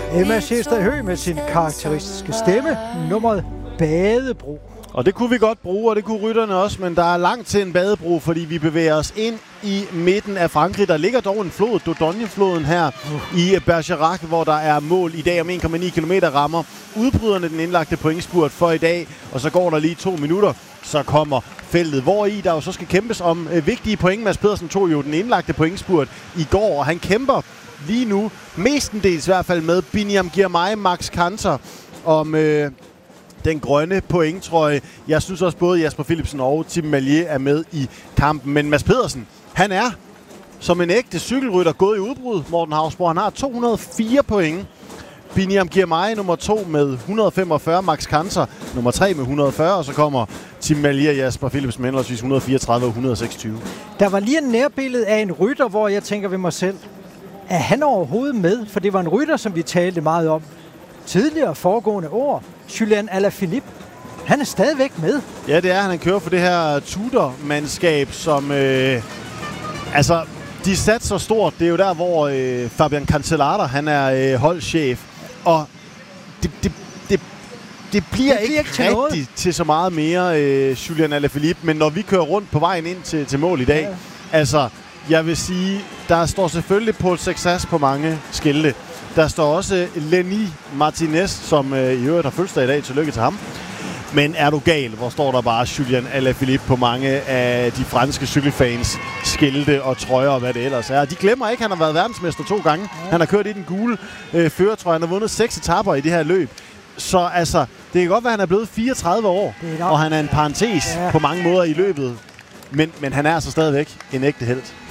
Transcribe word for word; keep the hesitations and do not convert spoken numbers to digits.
Emma Scherstad Høgh med sin karakteristiske stemme, nummeret Badebro. Og det kunne vi godt bruge, og det kunne rytterne også, men der er langt til en badebro, fordi vi bevæger os ind i midten af Frankrig. Der ligger dog en flod, Dordogne-floden her uh. i Bergerac, hvor der er mål i dag om en komma ni kilometer rammer. Udbryderne den indlagte pointspurt for i dag, og så går der lige to minutter, så kommer feltet, hvor i der jo så skal kæmpes om øh, vigtige point. Mads Pedersen tog jo den indlagte pointspurt i går, og han kæmper lige nu, mestendels i hvert fald med Biniam Girmay, Max Kanter, om øh, den grønne pointtrøje. Jeg synes også både Jasper Philipsen og Tim Merlier er med i kampen. Men Mads Pedersen, han er som en ægte cykelrytter gået i udbrud. Morten Hausborg, han har to hundrede og fire point. Biniam Girmay nummer to med et hundrede og femogfyrre. Max Kanter nummer tre med et hundrede og fyrre. Og så kommer Tim Merlier og Jasper Philipsen med henholdsvis et hundrede og fireogtredive og et hundrede og seksogtyve. Der var lige en nærbillede af en rytter, hvor jeg tænker ved mig selv, er han overhovedet med? For det var en rytter, som vi talte meget om tidligere foregående år. Julian Alaphilippe. Han er stadigvæk med. Ja, det er han. Han kører for det her Tudor-mandskab, som... Øh, altså, de satser stort. Det er jo der, hvor øh, Fabian Cancellara, han er øh, holdchef. Og det, det, det, det bliver det ikke, ikke rigtigt til, til så meget mere øh, Julian Alaphilippe. Men når vi kører rundt på vejen ind til, til mål i dag, ja. altså, jeg vil sige, der står selvfølgelig Paul Sexas på mange skilte. Der står også Lenny Martinez, som øh, i øvrigt har fødselsdag i dag. Tillykke til ham. Men er du gal, hvor står der bare Julian Alaphilippe på mange af de franske cykelfans skilte og trøjer og hvad det ellers er. De glemmer ikke, at han har været verdensmester to gange. Ja. Han har kørt i den gule øh, førertrøje. Han har vundet seks etaper i det her løb. Så altså, det kan godt være, at han er blevet fireogtredive år, og han er en parentes ja. på mange måder i løbet. Men, men han er altså stadigvæk en ægte helt.